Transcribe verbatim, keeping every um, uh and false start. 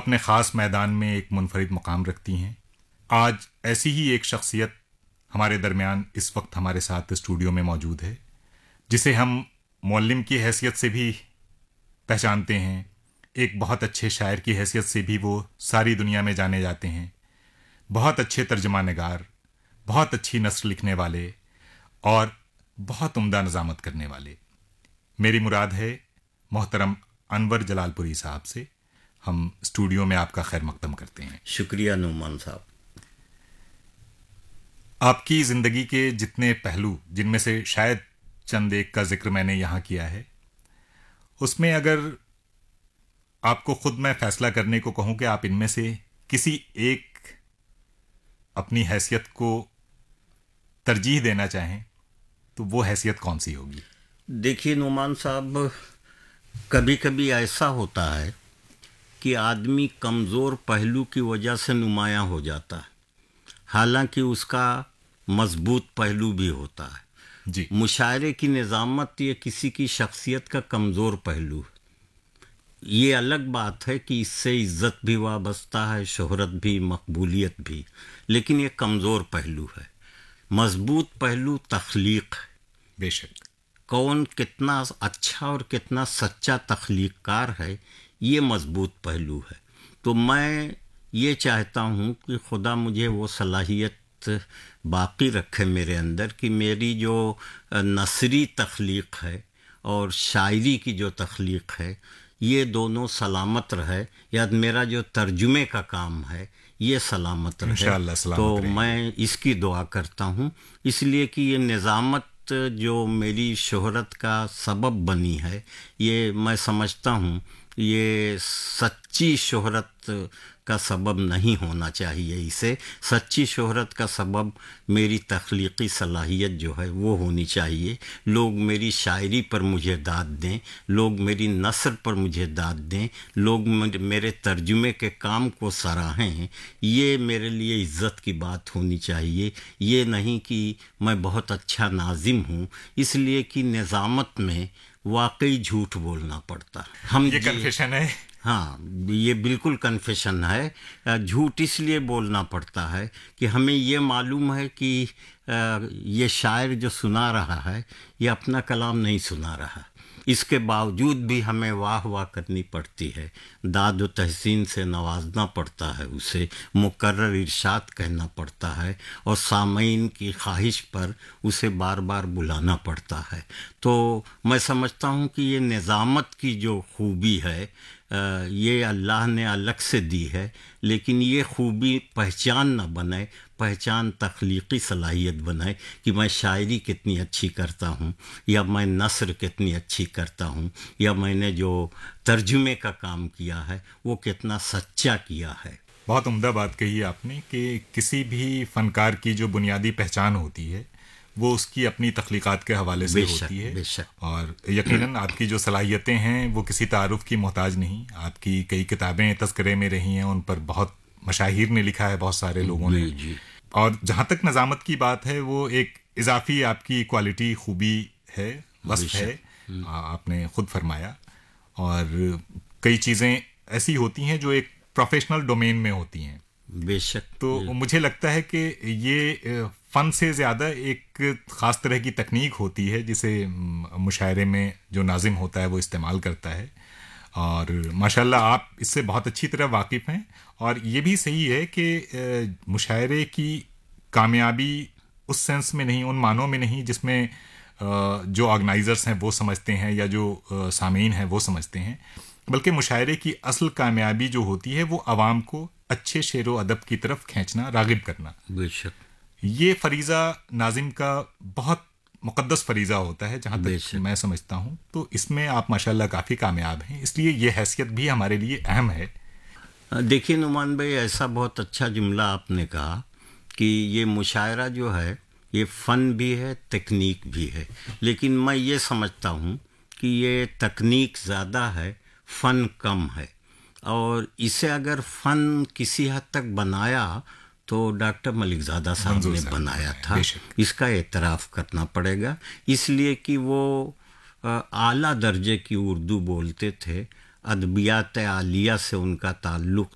اپنے خاص میدان میں ایک منفرد مقام رکھتی ہیں. آج ایسی ہی ایک شخصیت ہمارے درمیان اس وقت ہمارے ساتھ اسٹوڈیو میں موجود ہے، جسے ہم معلم کی حیثیت سے بھی پہچانتے ہیں، ایک بہت اچھے شاعر کی حیثیت سے بھی وہ ساری دنیا میں جانے جاتے ہیں، بہت اچھے ترجمہ نگار، بہت اچھی نثر لکھنے والے اور بہت عمدہ نظامت کرنے والے. میری مراد ہے محترم انور جلال پوری صاحب سے. ہم اسٹوڈیو میں آپ کا خیر مقدم کرتے ہیں. شکریہ نعمان صاحب. آپ کی زندگی کے جتنے پہلو، جن میں سے شاید چند ایک کا ذکر میں نے یہاں کیا ہے، اس میں اگر آپ کو خود میں فیصلہ کرنے کو کہوں کہ آپ ان میں سے کسی ایک اپنی حیثیت کو ترجیح دینا چاہیں تو وہ حیثیت کون سی ہوگی؟ دیکھیے نعمان صاحب، کبھی کبھی ایسا ہوتا ہے کہ آدمی کمزور پہلو کی وجہ سے نمایاں ہو جاتا ہے، حالانکہ اس کا مضبوط پہلو بھی ہوتا ہے. جی. مشاعرے کی نظامت یہ کسی کی شخصیت کا کمزور پہلو ہے. یہ الگ بات ہے کہ اس سے عزت بھی وابستہ ہے، شہرت بھی، مقبولیت بھی، لیکن یہ کمزور پہلو ہے. مضبوط پہلو تخلیق ہے. بے شک. کون کتنا اچھا اور کتنا سچا تخلیق کار ہے، یہ مضبوط پہلو ہے. تو میں یہ چاہتا ہوں کہ خدا مجھے وہ صلاحیت باقی رکھے میرے اندر کہ میری جو نثری تخلیق ہے اور شاعری کی جو تخلیق ہے یہ دونوں سلامت رہے، یا میرا جو ترجمے کا کام ہے یہ سلامت رہے. انشاءاللہ سلامت تو رہے. میں اس کی دعا کرتا ہوں، اس لیے کہ یہ نظامت جو میری شہرت کا سبب بنی ہے، یہ میں سمجھتا ہوں یہ سچی شہرت کا سبب نہیں ہونا چاہیے. اسے سچی شہرت کا سبب میری تخلیقی صلاحیت جو ہے وہ ہونی چاہیے. لوگ میری شاعری پر مجھے داد دیں، لوگ میری نثر پر مجھے داد دیں، لوگ میرے ترجمے کے کام کو سراہیں. یہ میرے لیے عزت کی بات ہونی چاہیے. یہ نہیں کہ میں بہت اچھا ناظم ہوں، اس لیے کہ نظامت میں واقعی جھوٹ بولنا پڑتا. ہم یہ کنفیشن ہے. ہاں، یہ بالکل کنفیشن ہے. جھوٹ اس لیے بولنا پڑتا ہے کہ ہمیں یہ معلوم ہے کہ یہ شاعر جو سنا رہا ہے یہ اپنا کلام نہیں سنا رہا. اس کے باوجود بھی ہمیں واہ واہ کرنی پڑتی ہے، داد و تحسین سے نوازنا پڑتا ہے، اسے مکرر ارشاد کہنا پڑتا ہے، اور سامعین کی خواہش پر اسے بار بار بلانا پڑتا ہے. تو میں سمجھتا ہوں کہ یہ نظامت کی جو خوبی ہے یہ اللہ نے الگ سے دی ہے، لیکن یہ خوبی پہچان نہ بنے، پہچان تخلیقی صلاحیت بنے کہ میں شاعری کتنی اچھی کرتا ہوں، یا میں نثر کتنی اچھی کرتا ہوں، یا میں نے جو ترجمے کا کام کیا ہے وہ کتنا سچا کیا ہے. بہت عمدہ بات کہی آپ نے کہ کسی بھی فنکار کی جو بنیادی پہچان ہوتی ہے وہ اس کی اپنی تخلیقات کے حوالے سے ہوتی ہے. بے شک. اور یقیناً آپ کی جو صلاحیتیں ہیں وہ کسی تعارف کی محتاج نہیں. آپ کی کئی کتابیں تذکرے میں رہی ہیں، ان پر بہت مشاہیر نے لکھا ہے، بہت سارے لوگوں نے. جی. اور جہاں تک نظامت کی بات ہے وہ ایک اضافی آپ کی کوالٹی، خوبی ہے، وصف ہے، آپ نے خود فرمایا. اور کئی چیزیں ایسی ہوتی ہیں جو ایک پروفیشنل ڈومین میں ہوتی ہیں. بے شک. تو مجھے لگتا ہے کہ یہ فن سے زیادہ ایک خاص طرح کی تکنیک ہوتی ہے جسے مشاعرے میں جو ناظم ہوتا ہے وہ استعمال کرتا ہے. اور ماشاءاللہ آپ اس سے بہت اچھی طرح واقف ہیں. اور یہ بھی صحیح ہے کہ مشاعرے کی کامیابی اس سینس میں نہیں، ان معنوں میں نہیں جس میں جو آرگنائزرز ہیں وہ سمجھتے ہیں یا جو سامعین ہیں وہ سمجھتے ہیں، بلکہ مشاعرے کی اصل کامیابی جو ہوتی ہے وہ عوام کو اچھے شعر و ادب کی طرف کھینچنا، راغب کرنا. بے شک. یہ فریضہ ناظم کا بہت مقدس فریضہ ہوتا ہے جہاں تک میں سمجھتا ہوں. تو اس میں آپ ماشاءاللہ کافی کامیاب ہیں، اس لیے یہ حیثیت بھی ہمارے لیے اہم ہے. دیکھیے نعمان بھائی، ایسا بہت اچھا جملہ آپ نے کہا کہ یہ مشاعرہ جو ہے یہ فن بھی ہے، تکنیک بھی ہے. لیکن میں یہ سمجھتا ہوں کہ یہ تکنیک زیادہ ہے، فن کم ہے. اور اسے اگر فن کسی حد تک بنایا تو ڈاکٹر ملک زادہ صاحب نے بنایا تھا، اس کا اعتراف کرنا پڑے گا. اس لیے کہ وہ اعلیٰ درجے کی اردو بولتے تھے، ادبیات عالیہ سے ان کا تعلق